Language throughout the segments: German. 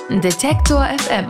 Detektor FM.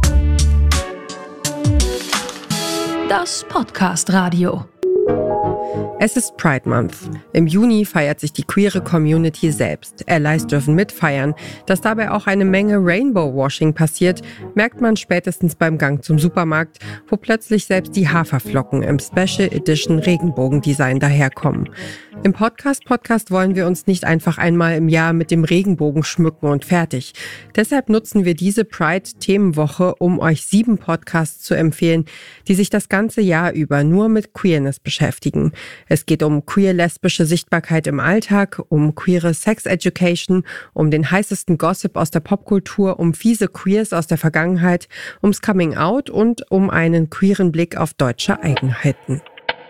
Das Podcast-Radio. Es ist Pride Month. Im Juni feiert sich die queere Community selbst. Allies dürfen mitfeiern. Dass dabei auch eine Menge Rainbow-Washing passiert, merkt man spätestens beim Gang zum Supermarkt, wo plötzlich selbst die Haferflocken im Special Edition Regenbogendesign daherkommen. Im Podcast wollen wir uns nicht einfach einmal im Jahr mit dem Regenbogen schmücken und fertig. Deshalb nutzen wir diese Pride-Themenwoche, um euch 7 Podcasts zu empfehlen, die sich das ganze Jahr über nur mit Queerness beschäftigen. Es geht um queer-lesbische Sichtbarkeit im Alltag, um queere Sex-Education, um den heißesten Gossip aus der Popkultur, um fiese Queers aus der Vergangenheit, ums Coming-out und um einen queeren Blick auf deutsche Eigenheiten.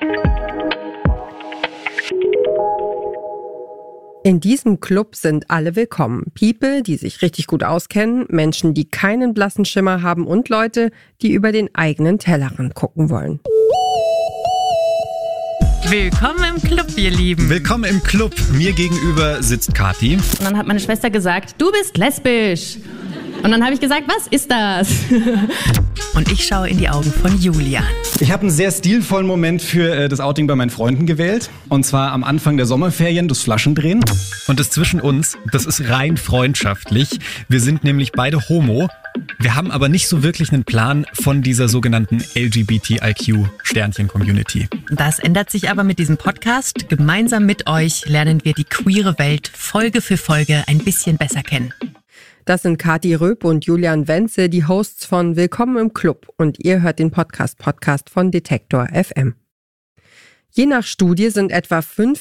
In diesem Club sind alle willkommen. People, die sich richtig gut auskennen, Menschen, die keinen blassen Schimmer haben und Leute, die über den eigenen Tellerrand gucken wollen. Willkommen im Club, ihr Lieben. Willkommen im Club. Mir gegenüber sitzt Kathi. Und dann hat meine Schwester gesagt, du bist lesbisch. Und dann habe ich gesagt, was ist das? Und ich schaue in die Augen von Julian. Ich habe einen sehr stilvollen Moment für das Outing bei meinen Freunden gewählt. Und zwar am Anfang der Sommerferien, das Flaschendrehen. Und das zwischen uns, das ist rein freundschaftlich. Wir sind nämlich beide homo. Wir haben aber nicht so wirklich einen Plan von dieser sogenannten LGBTIQ-Sternchen-Community. Das ändert sich aber mit diesem Podcast. Gemeinsam mit euch lernen wir die queere Welt Folge für Folge ein bisschen besser kennen. Das sind Kathi Röb und Julian Wenzel, die Hosts von Willkommen im Club. Und ihr hört den Podcast von Detektor FM. Je nach Studie sind etwa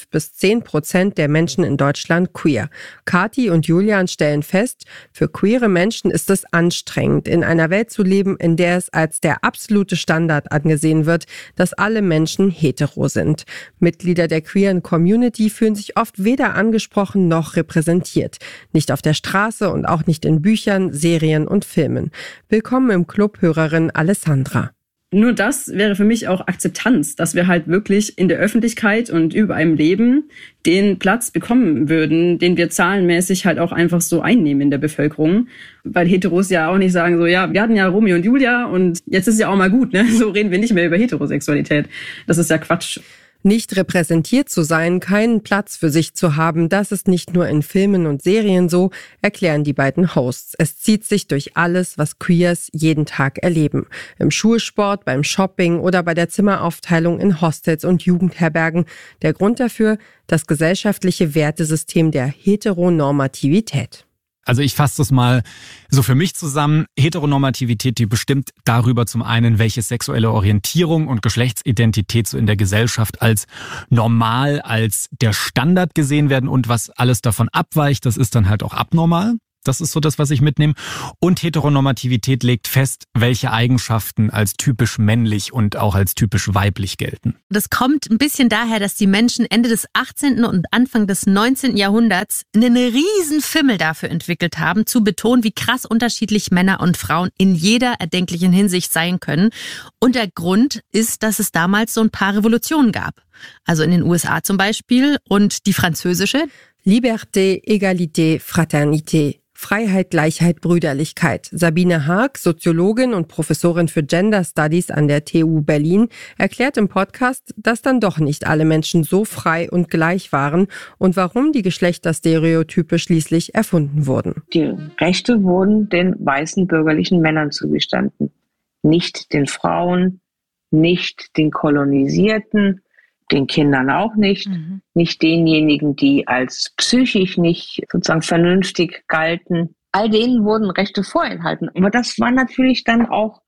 5-10% der Menschen in Deutschland queer. Kathi und Julian stellen fest, für queere Menschen ist es anstrengend, in einer Welt zu leben, in der es als der absolute Standard angesehen wird, dass alle Menschen hetero sind. Mitglieder der queeren Community fühlen sich oft weder angesprochen noch repräsentiert. Nicht auf der Straße und auch nicht in Büchern, Serien und Filmen. Willkommen im Club, Hörerin Alessandra. Nur das wäre für mich auch Akzeptanz, dass wir halt wirklich in der Öffentlichkeit und überall im Leben den Platz bekommen würden, den wir zahlenmäßig halt auch einfach so einnehmen in der Bevölkerung. Weil Heteros ja auch nicht sagen so, ja, wir hatten ja Romeo und Julia und jetzt ist ja auch mal gut, ne? So reden wir nicht mehr über Heterosexualität. Das ist ja Quatsch. Nicht repräsentiert zu sein, keinen Platz für sich zu haben, das ist nicht nur in Filmen und Serien so, erklären die beiden Hosts. Es zieht sich durch alles, was Queers jeden Tag erleben. Im Schulsport, beim Shopping oder bei der Zimmeraufteilung in Hostels und Jugendherbergen. Der Grund dafür, das gesellschaftliche Wertesystem der Heteronormativität. Also ich fasse das mal so für mich zusammen. Heteronormativität, die bestimmt darüber zum einen, welche sexuelle Orientierung und Geschlechtsidentität so in der Gesellschaft als normal, als der Standard gesehen werden und was alles davon abweicht, das ist dann halt auch abnormal. Das ist so das, was ich mitnehme. Und Heteronormativität legt fest, welche Eigenschaften als typisch männlich und auch als typisch weiblich gelten. Das kommt ein bisschen daher, dass die Menschen Ende des 18. und Anfang des 19. Jahrhunderts einen riesen Fimmel dafür entwickelt haben, zu betonen, wie krass unterschiedlich Männer und Frauen in jeder erdenklichen Hinsicht sein können. Und der Grund ist, dass es damals so ein paar Revolutionen gab. Also in den USA zum Beispiel und die französische. Liberté, Égalité, Fraternité. Freiheit, Gleichheit, Brüderlichkeit. Sabine Haag, Soziologin und Professorin für Gender Studies an der TU Berlin, erklärt im Podcast, dass dann doch nicht alle Menschen so frei und gleich waren und warum die Geschlechterstereotype schließlich erfunden wurden. Die Rechte wurden den weißen bürgerlichen Männern zugestanden, nicht den Frauen, nicht den Kolonisierten, den Kindern auch nicht, nicht denjenigen, die als psychisch nicht sozusagen vernünftig galten. All denen wurden Rechte vorenthalten. Aber das war natürlich dann auch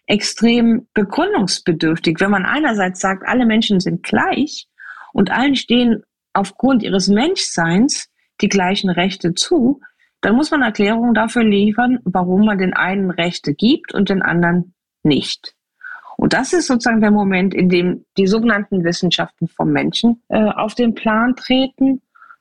extrem begründungsbedürftig. Wenn man einerseits sagt, alle Menschen sind gleich und allen stehen aufgrund ihres Menschseins die gleichen Rechte zu, dann muss man Erklärungen dafür liefern, warum man den einen Rechte gibt und den anderen nicht. Und das ist sozusagen der Moment, in dem die sogenannten Wissenschaften vom Menschen auf den Plan treten.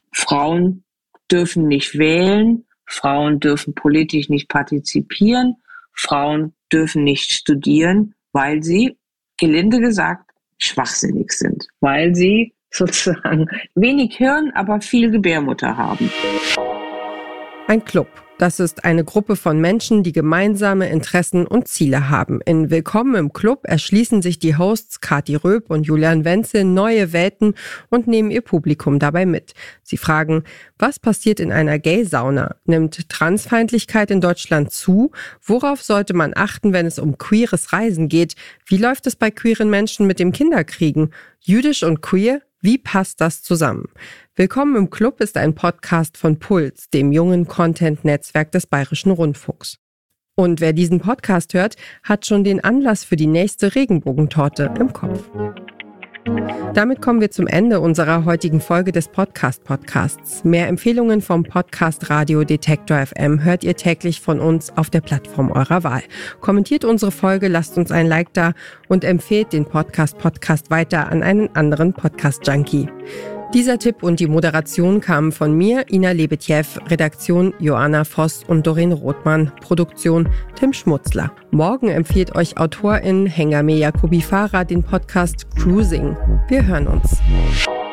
Frauen dürfen nicht wählen, Frauen dürfen politisch nicht partizipieren, Frauen dürfen nicht studieren, weil sie, gelinde gesagt, schwachsinnig sind, weil sie sozusagen wenig Hirn, aber viel Gebärmutter haben. Ein Club. Das ist eine Gruppe von Menschen, die gemeinsame Interessen und Ziele haben. In Willkommen im Club erschließen sich die Hosts Kathi Röb und Julian Wenzel neue Welten und nehmen ihr Publikum dabei mit. Sie fragen, was passiert in einer Gay-Sauna? Nimmt Transfeindlichkeit in Deutschland zu? Worauf sollte man achten, wenn es um queeres Reisen geht? Wie läuft es bei queeren Menschen mit dem Kinderkriegen? Jüdisch und queer? Wie passt das zusammen? Willkommen im Club ist ein Podcast von Puls, dem jungen Content-Netzwerk des Bayerischen Rundfunks. Und wer diesen Podcast hört, hat schon den Anlass für die nächste Regenbogentorte im Kopf. Damit kommen wir zum Ende unserer heutigen Folge des Podcasts. Mehr Empfehlungen vom Podcast Radio Detektor FM hört ihr täglich von uns auf der Plattform eurer Wahl. Kommentiert unsere Folge, lasst uns ein Like da und empfehlt den Podcast weiter an einen anderen Podcast-Junkie. Dieser Tipp und die Moderation kamen von mir, Ina Lebetjew, Redaktion Joanna Voss und Doreen Rothmann, Produktion Tim Schmutzler. Morgen empfiehlt euch Autorin Hengame Jacobi Farah den Podcast Cruising. Wir hören uns.